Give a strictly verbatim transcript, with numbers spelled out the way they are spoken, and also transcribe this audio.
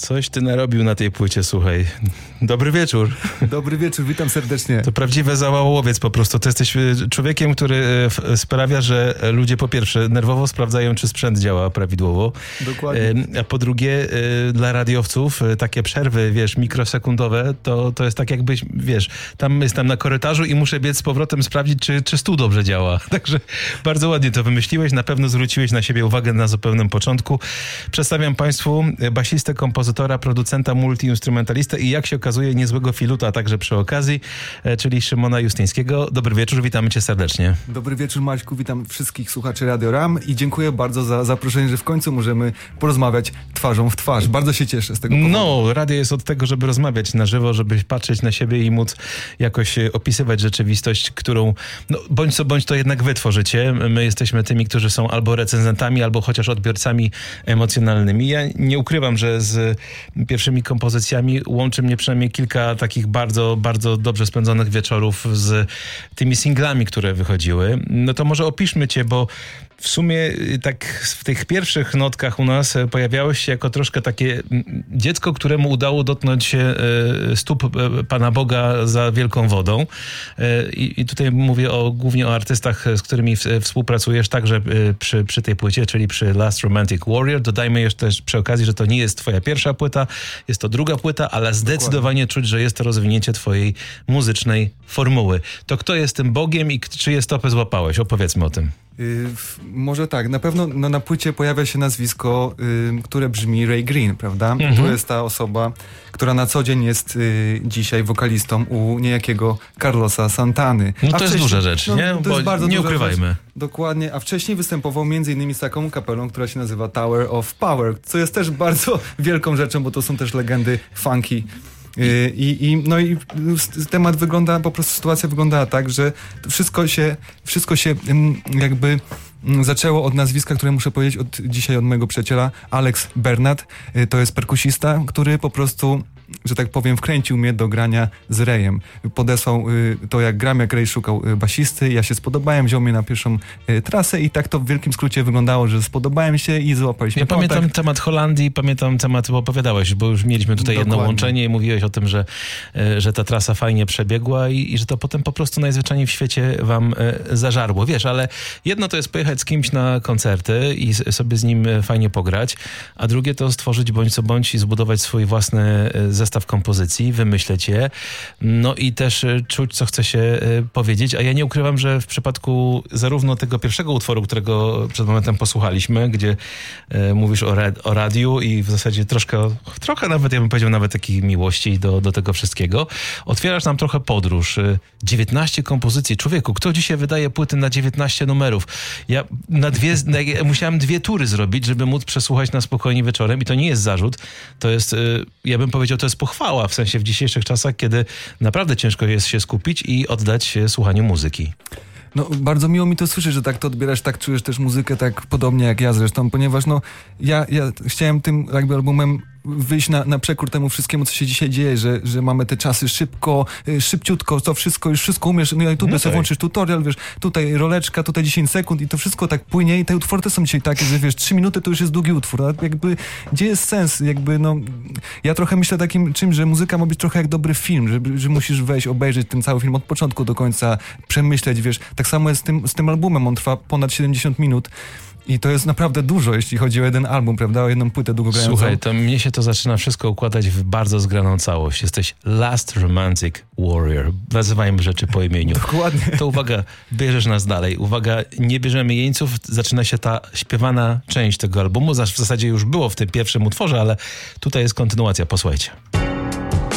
Coś ty narobił na tej płycie, słuchaj. Dobry wieczór. Dobry wieczór, witam serdecznie. To prawdziwy zawałowiec po prostu. Ty jesteś człowiekiem, który sprawia, że ludzie po pierwsze nerwowo sprawdzają, czy sprzęt działa prawidłowo. Dokładnie. A po drugie, dla radiowców takie przerwy, wiesz, mikrosekundowe, to, to jest tak jakbyś, wiesz, tam jestem na korytarzu i muszę biec z powrotem sprawdzić, czy, czy stół dobrze działa. Także bardzo ładnie to wymyśliłeś. Na pewno zwróciłeś na siebie uwagę na zupełnym początku. Przedstawiam Państwu basistę, kompozytora, producenta, multiinstrumentalistę i jak się okazuje niezłego filuta także przy okazji, czyli Szymona Justyńskiego. Dobry wieczór, witamy Cię serdecznie. Dobry wieczór, Maćku, witam wszystkich słuchaczy Radio RAM i dziękuję bardzo za zaproszenie, że w końcu możemy porozmawiać twarzą w twarz. Bardzo się cieszę z tego powodu. No, radio jest od tego, żeby rozmawiać na żywo, żeby patrzeć na siebie i móc jakoś opisywać rzeczywistość, którą, no, bądź co bądź to jednak wy tworzycie. My jesteśmy tymi, którzy są albo recenzentami, albo chociaż odbiorcami emocjonalnymi. Ja nie ukrywam, że z pierwszymi kompozycjami łączy mnie przynajmniej kilka takich bardzo, bardzo dobrze spędzonych wieczorów z tymi singlami, które wychodziły. No to może opiszmy cię, bo w sumie tak w tych pierwszych notkach u nas pojawiałeś się jako troszkę takie dziecko, któremu udało dotknąć się stóp Pana Boga za wielką wodą. I, i tutaj mówię o, głównie o artystach, z którymi współpracujesz także przy, przy tej płycie, czyli przy Last Romantic Warrior. Dodajmy jeszcze też przy okazji, że to nie jest twoja pierwsza płyta, jest to druga płyta, ale zdecydowanie Dokładnie. Czuć, że jest to rozwinięcie twojej muzycznej formuły. To kto jest tym Bogiem i czyje stopy złapałeś? Opowiedzmy o tym. Yy, może tak, na pewno no, na płycie pojawia się nazwisko, yy, które brzmi Ray Green, prawda? Mhm. To jest ta osoba, która na co dzień jest yy, dzisiaj wokalistą u niejakiego Carlosa Santany. No to a jest duża rzecz, no, nie? To Bo jest bardzo nie duża ukrywajmy. Rzecz. Dokładnie, a wcześniej występował między innymi z taką kapelą, która się nazywa Tower of Power, co jest też bardzo wielką rzeczą, bo to są też legendy funky. I, i, no i temat wygląda, po prostu sytuacja wyglądała tak, że wszystko się, wszystko się jakby zaczęło od nazwiska, które muszę powiedzieć od dzisiaj od mojego przyjaciela, Alex Bernat. To jest perkusista, który po prostu, że tak powiem, wkręcił mnie do grania z Rayem. Podesłał y, to, jak gram, jak Ray szukał y, basisty. Ja się spodobałem, wziął mnie na pierwszą y, trasę i tak to w wielkim skrócie wyglądało, że spodobałem się i złapaliśmy Ja kontakt. pamiętam temat Holandii, pamiętam temat, bo opowiadałeś, bo już mieliśmy tutaj Dokładnie. jedno łączenie i mówiłeś o tym, że, y, że ta trasa fajnie przebiegła i, i że to potem po prostu najzwyczajniej w świecie wam y, zażarło. Wiesz, ale jedno to jest pojechać z kimś na koncerty i s- sobie z nim fajnie pograć, a drugie to stworzyć bądź co bądź i zbudować swój własny y, zestaw kompozycji, wymyśleć je, no i też czuć, co chce się y, powiedzieć, a ja nie ukrywam, że w przypadku zarówno tego pierwszego utworu, którego przed momentem posłuchaliśmy, gdzie y, mówisz o, ra- o radiu i w zasadzie troszkę, trochę nawet, ja bym powiedział, nawet takiej miłości do, do tego wszystkiego, otwierasz nam trochę podróż. Y, dziewiętnaście kompozycji. Człowieku, kto dzisiaj wydaje płyty na dziewiętnaście numerów? Ja na dwie, na, ja musiałem dwie tury zrobić, żeby móc przesłuchać na spokojnie wieczorem i to nie jest zarzut, to jest, y, ja bym powiedział, to jest pochwała, w sensie w dzisiejszych czasach, kiedy naprawdę ciężko jest się skupić i oddać się słuchaniu muzyki. No, bardzo miło mi to słyszeć, że tak to odbierasz, tak czujesz też muzykę, tak podobnie jak ja zresztą, ponieważ no, ja, ja chciałem tym jakby albumem wyjść na, na przekór temu wszystkiemu, co się dzisiaj dzieje, że, że mamy te czasy szybko, szybciutko, to wszystko, już wszystko umiesz, no i tu no sobie tak. włączysz tutorial, wiesz, tutaj roleczka, tutaj dziesięć sekund i to wszystko tak płynie i te utwory są dzisiaj takie, że wiesz, trzy minuty to już jest długi utwór, a jakby, gdzie jest sens, jakby, no, ja trochę myślę takim czymś, że muzyka ma być trochę jak dobry film, że, że musisz wejść, obejrzeć ten cały film od początku do końca, przemyśleć, wiesz, tak samo jest z tym, z tym albumem, on trwa ponad siedemdziesiąt minut. I to jest naprawdę dużo, jeśli chodzi o jeden album, prawda? O jedną płytę długogrającą. Słuchaj, to mnie się to zaczyna wszystko układać w bardzo zgraną całość. Jesteś Last Romantic Warrior. Nazywajmy rzeczy po imieniu. Dokładnie. To uwaga, bierzesz nas dalej. Uwaga, nie bierzemy jeńców. Zaczyna się ta śpiewana część tego albumu. W zasadzie już było w tym pierwszym utworze, ale tutaj jest kontynuacja. Posłuchajcie.